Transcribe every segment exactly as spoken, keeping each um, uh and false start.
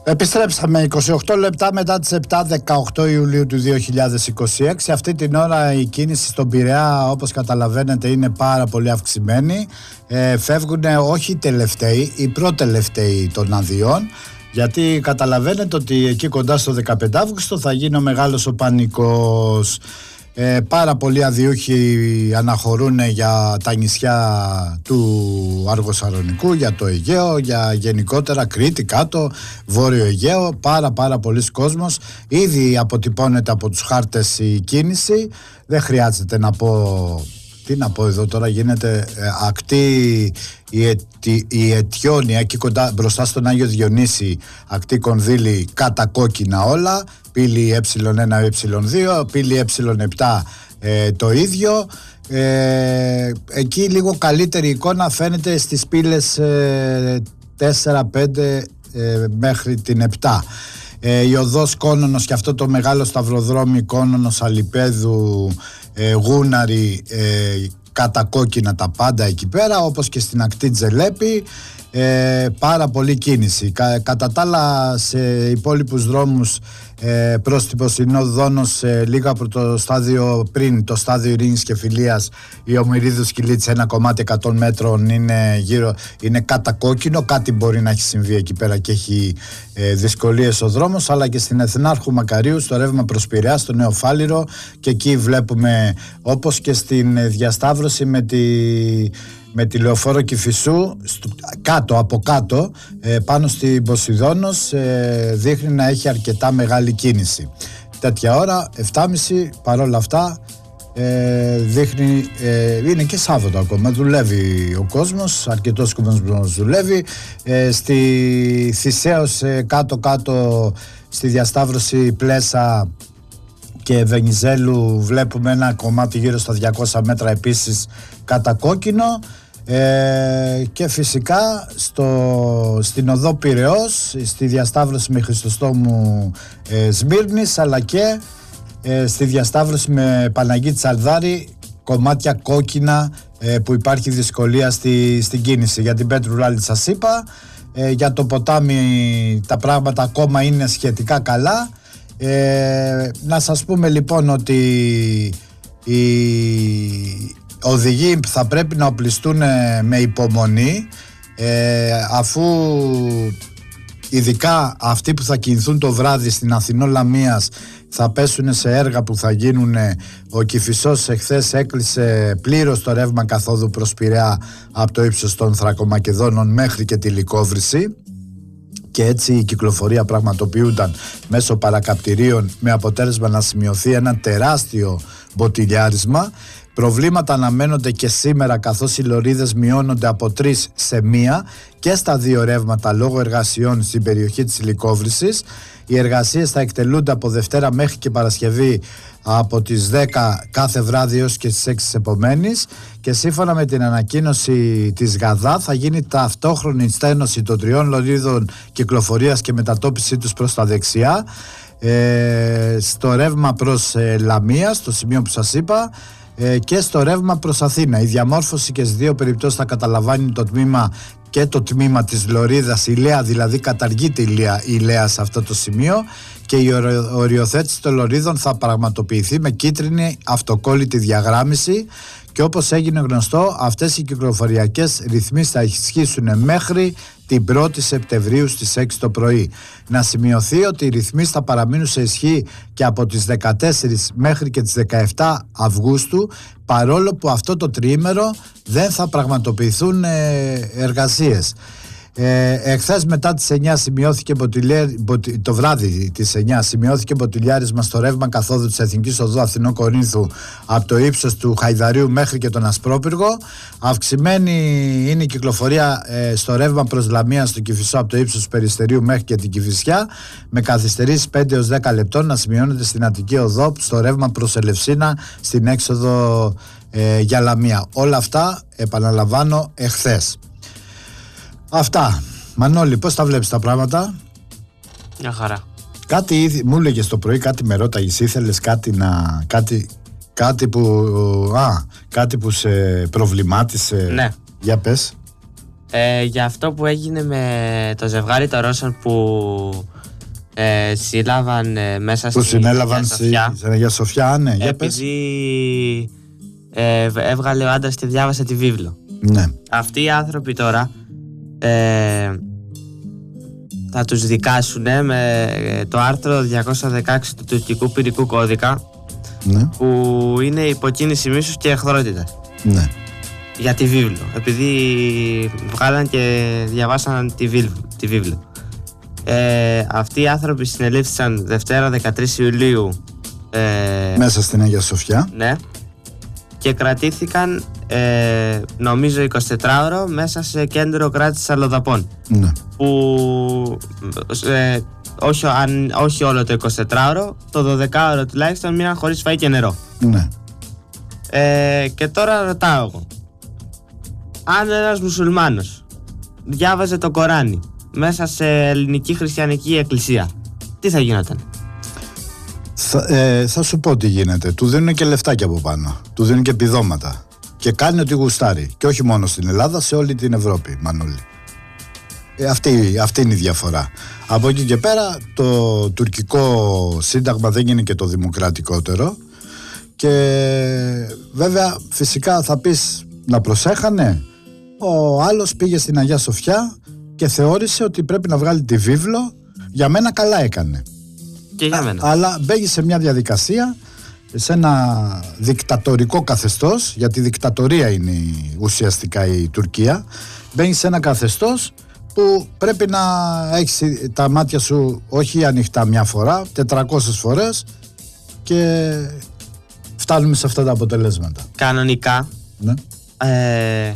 Επιστρέψαμε είκοσι οκτώ λεπτά μετά τις επτά, δεκαοκτώ Ιουλίου του δύο χιλιάδες είκοσι έξι. Αυτή την ώρα η κίνηση στον Πειραιά, όπως καταλαβαίνετε, είναι πάρα πολύ αυξημένη. Ε, φεύγουν όχι οι τελευταίοι, οι προτελευταίοι των αδειών, γιατί καταλαβαίνετε ότι εκεί κοντά στο δεκαπέντε Αυγούστου θα γίνει ο μεγάλος ο πανικός. Ε, πάρα πολλοί αδειούχοι αναχωρούν για τα νησιά του Αργοσαρονικού, για το Αιγαίο, για γενικότερα Κρήτη κάτω, Βόρειο Αιγαίο. Πάρα πάρα πολλοί κόσμος. Ήδη αποτυπώνεται από τους χάρτες η κίνηση. Δεν χρειάζεται να πω, τι να πω εδώ τώρα, γίνεται ε, ακτή η, ετι, η Αιτιόνια εκεί κοντά μπροστά στον Άγιο Διονύση, ακτή Κονδύλη, κατά κόκκινα όλα. Πύλη ε ένα, ε δύο, πύλη ε επτά ε, το ίδιο. Ε, εκεί λίγο καλύτερη εικόνα φαίνεται στις πύλες ε, τέσσερα πέντε ε, μέχρι την επτά. Ε, η οδός Κόνονος και αυτό το μεγάλο σταυροδρόμι Κόνονος Αλιπέδου, ε, Γούναρη, ε, κατά κόκκινα τα πάντα εκεί πέρα, όπως και στην ακτή Τζελέπη. Ε, πάρα πολύ κίνηση. Κα, κατά τα άλλα, σε υπόλοιπους δρόμους ε, προς την Ποσεινό-Δόνος, ε, λίγο από το στάδιο πριν, το στάδιο Ειρήνης και Φιλίας, η Ομηρίδου Σκυλίτης, ένα κομμάτι εκατό μέτρων είναι, γύρω, είναι κατά κόκκινο. Κάτι μπορεί να έχει συμβεί εκεί πέρα και έχει ε, δυσκολίες ο δρόμος, αλλά και στην Εθνάρχου Μακαρίου, στο ρεύμα προς Πειραιά, στο Νέο Φάληρο, και εκεί βλέπουμε, όπως και στην διασταύρωση με τη με τη λεωφόρο Κηφισού, κάτω από κάτω, ε, πάνω στην Ποσειδώνος, ε, δείχνει να έχει αρκετά μεγάλη κίνηση. Τέτοια ώρα, επτά και μισή, παρόλα αυτά, ε, δείχνει, ε, είναι και Σάββατο ακόμα, δουλεύει ο κόσμος, αρκετός κόσμος δουλεύει. Ε, στη Θησαίος, ε, κάτω-κάτω, στη διασταύρωση Πλέσα και Βενιζέλου, βλέπουμε ένα κομμάτι γύρω στα διακόσια μέτρα επίσης κατά κόκκινο. Ε, και φυσικά στο, στην οδό Πειραιώς, στη διασταύρωση με Χριστοστόμου ε, Σμύρνης, αλλά και ε, στη διασταύρωση με Παναγίτη Τσαλδάρη, κομμάτια κόκκινα ε, που υπάρχει δυσκολία στη, στην κίνηση. Για την Πέτρου Ράλη σας είπα, ε, για το ποτάμι τα πράγματα ακόμα είναι σχετικά καλά. Ε, να σας πούμε λοιπόν ότι οι οδηγοί θα πρέπει να οπλιστούν με υπομονή, ε, αφού ειδικά αυτοί που θα κινηθούν το βράδυ στην Αθηνό Λαμίας θα πέσουν σε έργα που θα γίνουν. Ο Κηφισός εχθές έκλεισε πλήρως το ρεύμα καθόδου προς Πειραιά από το ύψος των Θρακομακεδόνων μέχρι και τη Λυκόβρηση, και έτσι η κυκλοφορία πραγματοποιούνταν μέσω παρακαπτηρίων, με αποτέλεσμα να σημειωθεί ένα τεράστιο μποτιλιάρισμα. Προβλήματα αναμένονται και σήμερα, καθώς οι λωρίδες μειώνονται από τρεις σε μία και στα δύο ρεύματα λόγω εργασιών στην περιοχή της Λυκόβρησης. Οι εργασίες θα εκτελούνται από Δευτέρα μέχρι και Παρασκευή από τις δέκα κάθε βράδυ έως και στις έξι της επομένης, και σύμφωνα με την ανακοίνωση της ΓΑΔΑ θα γίνει ταυτόχρονη στένωση των τριών λωρίδων κυκλοφορίας και μετατόπιση τους προς τα δεξιά, ε, στο ρεύμα προς ε, Λαμία, στο σημείο που σας είπα, και στο ρεύμα προς Αθήνα. Η διαμόρφωση και στις δύο περιπτώσεις θα καταλαμβάνει το τμήμα και το τμήμα της λωρίδας η Λέα, δηλαδή καταργείται η Λέα, η Λέα σε αυτό το σημείο, και η οριοθέτηση των λωρίδων θα πραγματοποιηθεί με κίτρινη αυτοκόλλητη διαγράμμιση, και όπως έγινε γνωστό, αυτές οι κυκλοφοριακές ρυθμίσεις θα ισχύσουν μέχρι την πρώτη Σεπτεμβρίου στις έξι το πρωί. Να σημειωθεί ότι οι ρυθμίσεις θα παραμείνουν σε ισχύ και από τις δεκατέσσερις μέχρι και τις δεκαεπτά Αυγούστου, παρόλο που αυτό το τριήμερο δεν θα πραγματοποιηθούν εργασίες. Ε, εχθές μετά τις εννιά σημειώθηκε το βράδυ της εννιά σημειώθηκε μποτιλιάρισμα στο ρεύμα καθόδου της Εθνικής Οδού Αθηνών Κορίνθου από το ύψος του Χαϊδαρίου μέχρι και τον Ασπρόπυργο. Αυξημένη είναι η κυκλοφορία ε, στο ρεύμα προς Λαμία στο Κηφισό από το ύψος του Περιστερίου μέχρι και την Κηφισιά, με καθυστερήσεις πέντε έως δέκα λεπτών να σημειώνεται στην Αττική Οδό στο ρεύμα προς Ελευσίνα στην έξοδο ε, για Λαμία. Όλα αυτά, επαναλαμβάνω, εχθές. Αυτά. Μανώλη, πώς τα βλέπεις τα πράγματα? Μια χαρά. Κάτι ήδη, μου έλεγες το πρωί, κάτι με ρώταγες, ήθελες κάτι να... Κάτι, κάτι που... Α, κάτι που σε προβλημάτισε. Ναι. Για πες. Ε, για αυτό που έγινε με το ζευγάρι των Ρώσων που ε, συλλάβαν ε, μέσα που στην συνέλαβαν Αγία στην Αγία Σοφιά, ναι, για πες. επειδή ε, έβγαλε ο άντρας και διάβασε τη βίβλο. Ναι. Αυτοί οι άνθρωποι τώρα ε, θα τους δικάσουν με το άρθρο διακόσια δεκαέξι του τουρκικού ποινικού κώδικα, Ναι. που είναι υποκίνηση μίσους και εχθρότητας. Ναι. Για τη βίβλο, επειδή βγάλαν και διαβάσαν τη βίβλο, τη βίβλο. Ε, αυτοί οι άνθρωποι συνελήφθησαν Δευτέρα δεκατρείς Ιουλίου ε, Μέσα στην Αγία Σοφιά. ναι, και κρατήθηκαν ε, νομίζω εικοσιτετράωρο μέσα σε κέντρο κράτησης αλλοδαπών, Ναι. που ε, όχι, αν, όχι όλο το εικοσιτετράωρο, το δωδεκάωρο τουλάχιστον μείναν χωρίς φαΐ και νερό. Ναι. Ε, και τώρα ρωτάω εγώ, αν ένας μουσουλμάνος διάβαζε το Κοράνι μέσα σε ελληνική χριστιανική εκκλησία, τι θα γινόταν? Θα, ε, θα σου πω τι γίνεται. Του δίνουν και λεφτάκια από πάνω. Του δίνουν και επιδόματα. Και κάνει ό,τι γουστάρει. Και όχι μόνο στην Ελλάδα, σε όλη την Ευρώπη, Μανούλη. Ε, αυτή, αυτή είναι η διαφορά. Από εκεί και πέρα, το τουρκικό σύνταγμα δεν είναι και το δημοκρατικότερο. Και βέβαια, φυσικά θα πεις να προσέχανε. Ο άλλος πήγε στην Αγία Σοφιά και θεώρησε ότι πρέπει να βγάλει τη βίβλο. Για μένα καλά έκανε. Και για μένα. Αλλά μπαίνει σε μια διαδικασία, σε ένα δικτατορικό καθεστώς, γιατί δικτατορία είναι ουσιαστικά η Τουρκία. Μπαίνει σε ένα καθεστώς που πρέπει να έχεις τα μάτια σου όχι ανοιχτά μια φορά, τετρακόσιες φορές, και φτάνουμε σε αυτά τα αποτελέσματα. Κανονικά, Ναι. ε,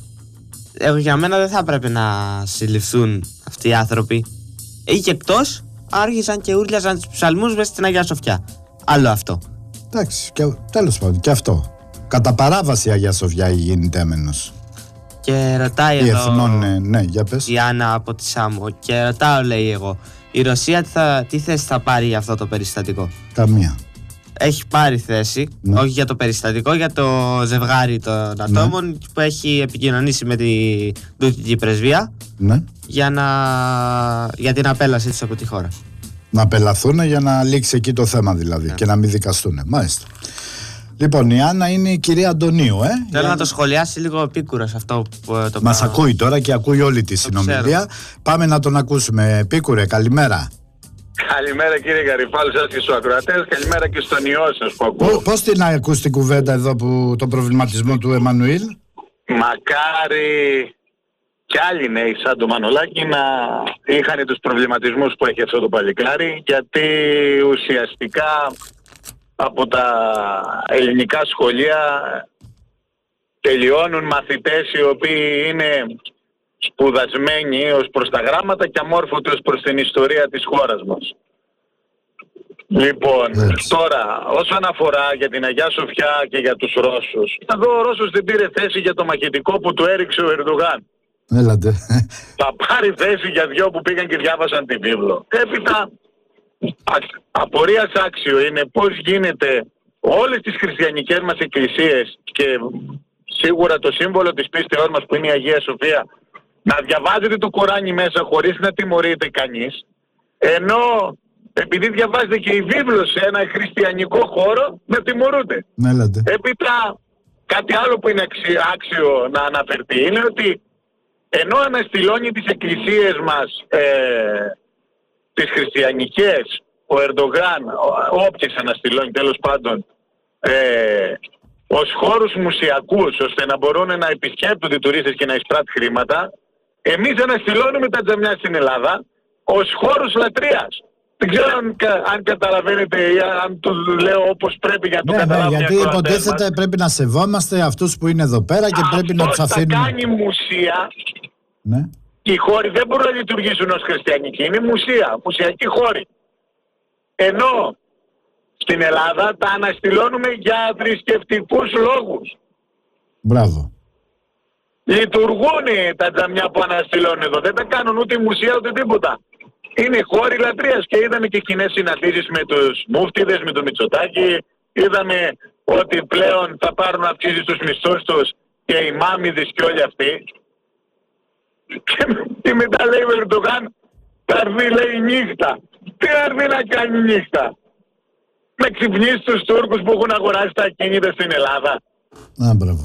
ε, για μένα δεν θα πρέπει να συλληφθούν αυτοί οι άνθρωποι. Ή και εκτός, άρχισαν και ούρλιαζαν τους ψαλμούς μέσα στην Αγία Σοφιά. Άλλο αυτό. Εντάξει, και, τέλος πάντων, και αυτό. Κατά παράβαση η Αγία Σοφιά γίνεται έμενος. Και ρωτάει Η εδώ εθνών, ναι, ναι, για πες. η Άννα από τη Σάμο, και ρωτάω, λέει εγώ, η Ρωσία τι, θα, τι θέση θα πάρει για αυτό το περιστατικό? Καμία. Έχει πάρει θέση, Ναι. όχι για το περιστατικό, για το ζευγάρι των ατόμων που έχει επικοινωνήσει με την τουρκική πρεσβεία, Ναι. για, να, για την απέλασή τους από τη χώρα. Να απελαθούν για να λήξει εκεί το θέμα δηλαδή, Ναι. και να μην δικαστούν. Μάλιστα. Λοιπόν, η Άννα είναι η κυρία Αντωνίου, ε. Θέλω Για- να το σχολιάσει λίγο ο Επίκουρος αυτό που ε, το Μας πράγμα. ακούει τώρα και ακούει όλη τη συνομιλία. Πάμε να τον ακούσουμε. Επίκουρε, καλημέρα. Καλημέρα κύριε Γαρυφάλου, σας και στους ακροατές. Καλημέρα και στον ιό σας που ακούω. Πο- Πώς την ακούς την κουβέντα εδώ, που, τον προβληματισμό του Εμμανουήλ? Μακάρι κι άλλοι νέοι σαν το Μανολάκη να είχαν τους προβληματισμούς που έχει αυτό το παλικάρι, γιατί ουσιαστικά από τα ελληνικά σχολεία τελειώνουν μαθητές οι οποίοι είναι σπουδασμένοι ως προς τα γράμματα και αμόρφωτοι ως προς την ιστορία της χώρας μας. Λοιπόν, Έτσι. τώρα όσον αφορά για την Αγιά Σοφιά και για τους Ρώσους, εδώ ο Ρώσος δεν πήρε θέση για το μαχητικό που του έριξε ο Ερντογάν. Έλατε. Θα πάρει θέση για δυο που πήγαν και διάβασαν τη βίβλο. Έπειτα, α- απορίας άξιο είναι πώς γίνεται όλες τις χριστιανικές μας εκκλησίες και σίγουρα το σύμβολο της πίστεώς μας που είναι η Αγία Σοφία να διαβάζετε το Κοράνι μέσα χωρίς να τιμωρείται κανείς, ενώ επειδή διαβάζετε και η βίβλο σε ένα χριστιανικό χώρο να τιμωρούνται. Έλατε. Έπειτα κάτι άλλο που είναι αξι- άξιο να αναφερθεί είναι ότι ενώ αναστηλώνει τις εκκλησίες μας, ε, τις χριστιανικές, ο Ερντογάν, ο- όποιες αναστηλώνει τέλος πάντων, ε, ως χώρους μουσιακούς ώστε να μπορούν να επισκέπτονται οι τουρίστες και να εισπράττουν χρήματα, εμείς αναστηλώνουμε τα τζαμιά στην Ελλάδα ως χώρους λατρείας. Δεν ξέρω αν, κα- αν καταλαβαίνετε ή αν το λέω όπως πρέπει για να το Ναι, ναι, καταλάβουν οι γιατί ακροατές υποτίθεται μας. πρέπει να σεβόμαστε αυτούς που είναι εδώ πέρα και πρέπει να τους Αυτός θα αφήνουμε. κάνει μουσεία. Ναι. Και οι χώροι δεν μπορούν να λειτουργήσουν ως χριστιανικοί. Είναι μουσεία, μουσιακοί χώροι. Ενώ στην Ελλάδα τα αναστηλώνουμε για θρησκευτικούς λόγους. Μπράβο. Λειτουργούν τα τζαμιά που αναστηλώνουν εδώ. Δεν τα κάνουν ούτε μουσεία ούτε τίποτα. Είναι χώροι λατρείας και είδαμε και κοινές συναντήσεις με τους μούφτιδες, με τον Μητσοτάκη. Είδαμε ότι πλέον θα πάρουν αυξήσεις στους μισθούς τους και οι μάμιδες και όλοι αυτοί. Και, και μετά λέει ο Ερντογάν, θα έρθει λέει νύχτα. Τι έρθει να κάνει νύχτα? Να ξυπνήσει τους Τούρκους που έχουν αγοράσει τα ακίνητα στην Ελλάδα? Α, μπράβο.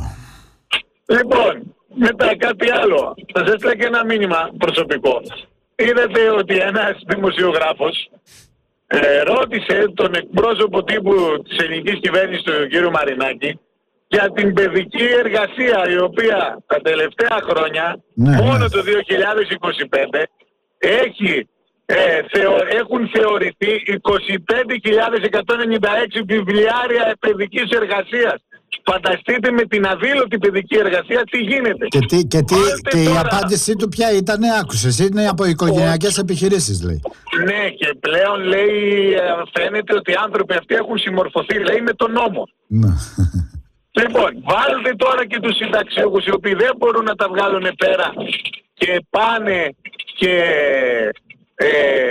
Λοιπόν, μετά κάτι άλλο. Θα σας έστειλα και ένα μήνυμα προσωπικό. Είδατε ότι ένας δημοσιογράφος ε, ρώτησε τον εκπρόσωπο τύπου της ελληνικής κυβέρνησης, του κ. Μαρινάκη, για την παιδική εργασία, η οποία τα τελευταία χρόνια, ναι, μόνο ναι. το δύο χιλιάδες είκοσι πέντε, έχει, ε, θεω, έχουν θεωρηθεί είκοσι πέντε χιλιάδες εκατόν ενενήντα έξι βιβλιάρια παιδικής εργασίας. Φανταστείτε με την αδήλωτη παιδική εργασία τι γίνεται. Και, τι, και, τι, και τώρα... η απάντησή του ποια ήτανε, άκουσες, είναι από οικογενειακές επιχειρήσεις, λέει. Ναι, και πλέον λέει, φαίνεται ότι οι άνθρωποι αυτοί έχουν συμμορφωθεί, λέει, με τον νόμο. Ναι. Λοιπόν, βάλτε τώρα και τους συνταξιούχους, οι οποίοι δεν μπορούν να τα βγάλουν πέρα και πάνε και ε,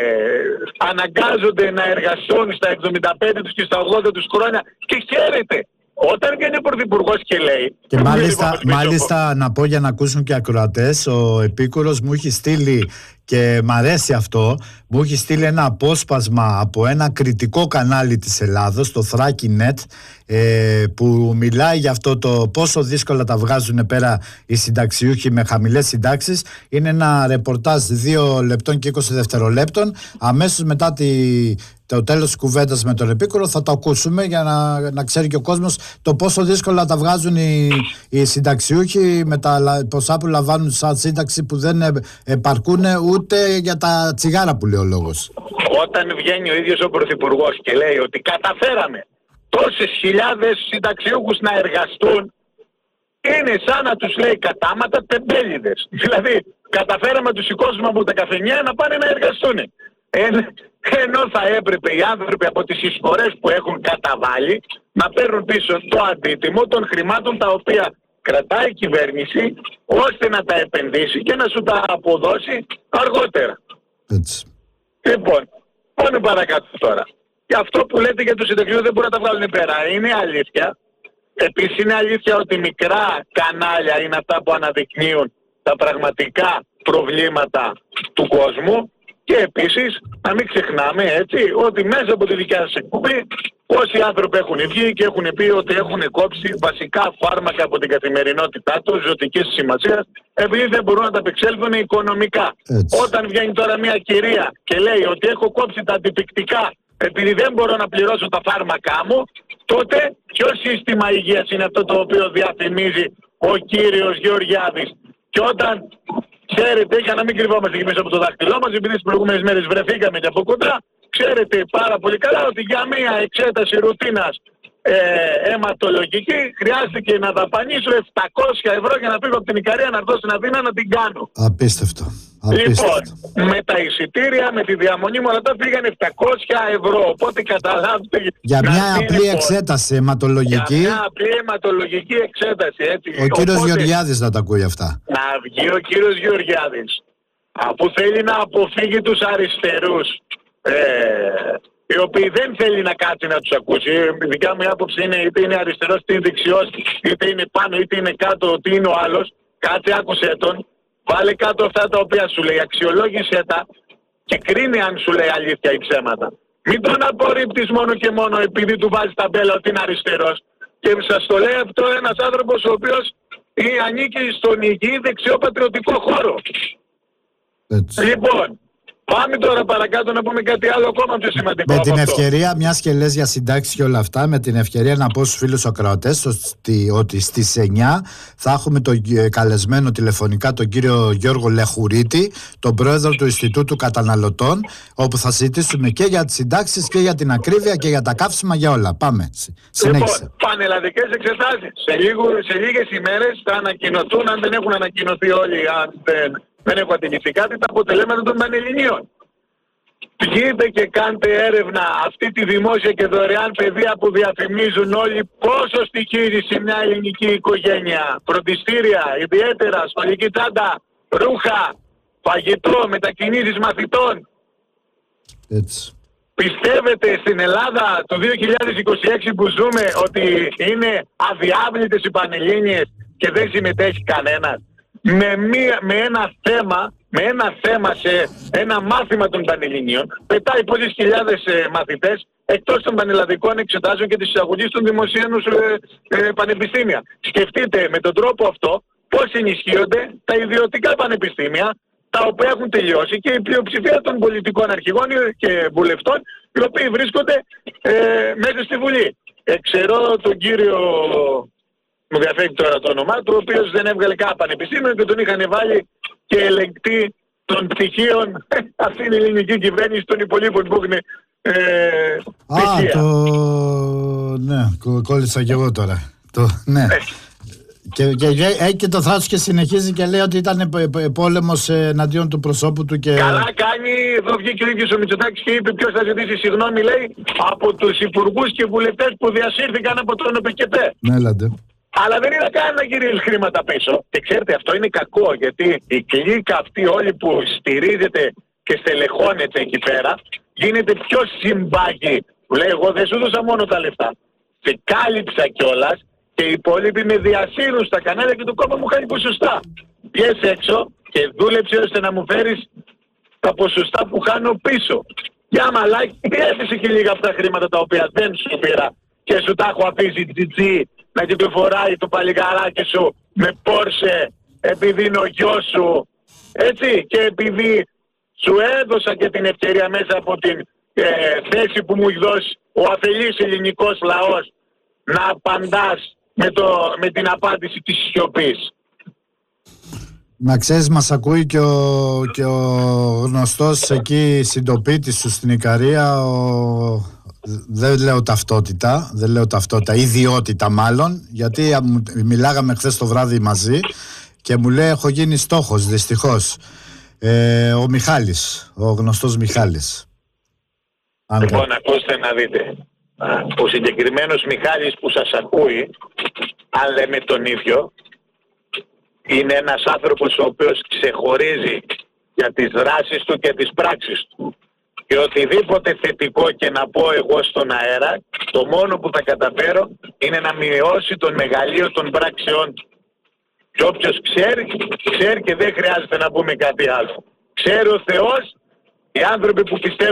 αναγκάζονται να εργαστούν στα εβδομήντα πέντε τους και στα ογδόντα τους χρόνια, και χαίρεται. Όταν βγαίνει ο Πρωθυπουργός και λέει... Και μάλιστα, μάλιστα να πω για να ακούσουν και ακροατές, ο Επίκουρος μου έχει στείλει, και μ' αρέσει αυτό, μου έχει στείλει ένα απόσπασμα από ένα κριτικό κανάλι της Ελλάδος, το Thrakinet, ε, που μιλάει για αυτό το πόσο δύσκολα τα βγάζουν πέρα οι συνταξιούχοι με χαμηλές συντάξεις. Είναι ένα ρεπορτάζ δύο λεπτών και είκοσι δευτερολέπτων. Αμέσως μετά τη, το τέλος της κουβέντας με τον Επίκουρο θα το ακούσουμε, για να, να ξέρει και ο κόσμος το πόσο δύσκολα τα βγάζουν οι, οι συνταξιούχοι με τα ποσά που λαμβάνουν σαν σύνταξη, που δεν επαρκούν ούτε για τα τσιγάρα που λέει ο λόγος. Όταν βγαίνει ο ίδιος ο Πρωθυπουργός και λέει ότι καταφέραμε τόσες χιλιάδες συνταξιούχους να εργαστούν, είναι σαν να τους λέει κατάματα τεμπέληδες. Δηλαδή, καταφέραμε να τους σηκώσουμε από τα καφενεία να πάνε να εργαστούν. Ε, ενώ θα έπρεπε οι άνθρωποι από τις εισφορές που έχουν καταβάλει να παίρνουν πίσω το αντίτιμο των χρημάτων τα οποία κρατάει η κυβέρνηση, ώστε να τα επενδύσει και να σου τα αποδώσει αργότερα. Έτσι. Λοιπόν, πάμε παρακάτω τώρα. Και αυτό που λέτε για τους συνταξιούχους δεν μπορούν να τα βγάλουν πέρα, είναι αλήθεια. Επίσης είναι αλήθεια ότι μικρά κανάλια είναι αυτά που αναδεικνύουν τα πραγματικά προβλήματα του κόσμου. Και επίσης, να μην ξεχνάμε, έτσι, ότι μέσα από τη δικιά σας εκπομπή όσοι άνθρωποι έχουν βγει και έχουν πει ότι έχουν κόψει βασικά φάρμακα από την καθημερινότητά τους, ζωτικής σημασίας, επειδή δεν μπορούν να τα απεξέλθουν οικονομικά. Έτσι. Όταν βγαίνει τώρα μια κυρία και λέει ότι έχω κόψει τα αντιπικτικά επειδή δεν μπορώ να πληρώσω τα φάρμακά μου, τότε ποιο σύστημα υγείας είναι αυτό το οποίο διαφημίζει ο κύριος Γεωργιάδης? Και όταν, ξέρετε, για να μην κρυβόμαστε και μέσα από το δάχτυλό μας, επειδή τις προηγούμενες μέρες βρεθήκαμε και από κοντά, ξέρετε πάρα πολύ καλά ότι για μία εξέταση ρουτίνας ε, αιματολογική χρειάστηκε να δαπανίσω επτακόσια ευρώ για να φύγω από την Ικαρία να έρθω στην Αθήνα να την κάνω. Απίστευτο. Απίστευτο. Λοιπόν, με τα εισιτήρια, με τη διαμονή μου, όλα τα πήγαν επτακόσια ευρώ. Οπότε καταλάβετε. Για μια απλή εξέταση αιματολογική. Για μια απλή αιματολογική εξέταση, έτσι. Ο κύριος Οπότε, Γεωργιάδης να τα ακούει αυτά. Να βγει ο κύριος Γεωργιάδης, που θέλει να αποφύγει τους αριστερούς, ε, οι οποίοι δεν θέλει να κάτσει να τους ακούσει. Η δικιά μου άποψη είναι είτε είναι αριστερός είτε είναι δεξιός, είτε είναι πάνω είτε είναι κάτω, τι είναι ο άλλος. Κάτσε, άκουσέ τον. Βάλε κάτω αυτά τα οποία σου λέει, αξιολόγησέ τα και κρίνει αν σου λέει αλήθεια ή ψέματα. Μην τον απορρίπτεις μόνο και μόνο επειδή του βάζεις ταμπέλα ότι είναι αριστερός. Και σας το λέει αυτό ένας άνθρωπος ο οποίος ανήκει στον υγιή δεξιό πατριωτικό χώρο. Έτσι. Λοιπόν, πάμε τώρα παρακάτω να πούμε κάτι άλλο ακόμα πιο σημαντικό. Με την αυτό. ευκαιρία, μιας και λες για συντάξεις και όλα αυτά, με την ευκαιρία να πω στους φίλους ακροατές ότι στις εννιά θα έχουμε τον καλεσμένο τηλεφωνικά τον κύριο Γιώργο Λεχουρίτη, τον πρόεδρο του Ινστιτούτου Καταναλωτών, όπου θα συζητήσουμε και για τις συντάξεις και για την ακρίβεια και για τα καύσιμα, για όλα. Πάμε. Συνέχισε. Λοιπόν, πανελλαδικές εξετάσεις. Σε, λίγο, σε λίγες ημέρες θα ανακοινωθούν, αν δεν έχουν ανακοινωθεί όλοι, αν δεν. Δεν έχω αντιληφθεί κάτι, τα αποτελέσματα των Πανελληνίων. Βγείτε και κάντε έρευνα αυτή τη δημόσια και δωρεάν παιδεία που διαφημίζουν όλοι, πόσο στοιχίζει σε μια ελληνική οικογένεια. Φροντιστήρια, ιδιαίτερα, σχολική τσάντα, ρούχα, φαγητό, μετακινήσεις μαθητών. Έτσι. Πιστεύετε στην Ελλάδα το δύο χιλιάδες είκοσι έξι που ζούμε ότι είναι αδιάβλητες οι Πανελλήνιες και δεν συμμετέχει κανένας? Με, μία, με ένα θέμα με ένα θέμα σε ένα μάθημα των Πανελληνίων, πετάει πολλές χιλιάδες ε, μαθητές εκτός των πανελλαδικών εξετάσεων και της εισαγωγής των δημοσίων ε, ε, πανεπιστήμια. Σκεφτείτε με τον τρόπο αυτό πώς ενισχύονται τα ιδιωτικά πανεπιστήμια, τα οποία έχουν τελειώσει, και η πλειοψηφία των πολιτικών αρχηγών και βουλευτών, οι οποίοι βρίσκονται ε, μέσα στη Βουλή. Εξαιρώ τον κύριο, μου διαφέρει τώρα το όνομά του, ο οποίος δεν έβγαλε καν πανεπιστήμιο και τον είχαν βάλει και ελεγκτή των πτυχίων. Αυτή είναι η ελληνική κυβέρνηση των υπολείπων που έχουν ε, Α, το... ναι, κόλλησα κι εγώ τώρα. Το... ναι. Και, και, και, και το θράσος και συνεχίζει και λέει ότι ήταν πόλεμος εναντίον του προσώπου του και... Καλά κάνει, εδώ βγήκε ο ίδιος ο Μητσοτάκης και είπε ποιος θα ζητήσει συγγνώμη, λέει, από τους υπουργούς και βουλευτές που διασύρθηκαν από τον ΟΠΕΚΕΤΕ. Ναι, έλατε. Αλλά δεν είναι καν να γυρίσει χρήματα πίσω. Και ξέρετε, αυτό είναι κακό, γιατί η κλίκα αυτή όλη που στηρίζεται και στελεχώνεται εκεί πέρα, γίνεται πιο συμπάγη. Που λέει, εγώ δεν σου δώσα μόνο τα λεφτά. Σε κάλυψα κιόλας. Και οι υπόλοιποι με διασύρουν στα κανάλια και το κόμμα μου χάνει ποσοστά. Βγες έξω και δούλεψε ώστε να μου φέρεις τα ποσοστά που χάνω πίσω. Για μαλάκι, πιέσεις και λίγα αυτά τα χρήματα τα οποία δεν σου πήρα και σου τα έχω αφήσει τζιτζί να κυκλοφοράει το παλικαράκι σου με Πόρσε επειδή είναι ο γιος σου. Έτσι, και επειδή σου έδωσα και την ευκαιρία μέσα από την ε, θέση που μου έχει δώσει ο αφελής ελληνικός λαός να απαντάς με, το, με την απάντηση της σιωπής. Να ξέρεις, μας ακούει και ο, και ο γνωστός εκεί συντοπίτης σου στην Ικαρία, ο, δεν λέω ταυτότητα, δεν λέω ταυτότητα, ιδιότητα μάλλον, γιατί μιλάγαμε χθες το βράδυ μαζί και μου λέει έχω γίνει στόχος δυστυχώς. Ε, ο Μιχάλης, ο γνωστός Μιχάλης. Λοιπόν, κα... ακούστε να δείτε. Ο συγκεκριμένος Μιχάλης που σας ακούει, αν λέμε τον ίδιο, είναι ένας άνθρωπος ο οποίος ξεχωρίζει για τις δράσεις του και τις πράξεις του. Και οτιδήποτε θετικό και να πω εγώ στον αέρα, το μόνο που θα καταφέρω είναι να μειώσει τον μεγαλείο των πράξεών του. Και όποιος ξέρει, ξέρει και δεν χρειάζεται να πούμε κάτι άλλο. Ξέρει ο Θεός, οι άνθρωποι που πιστεύουν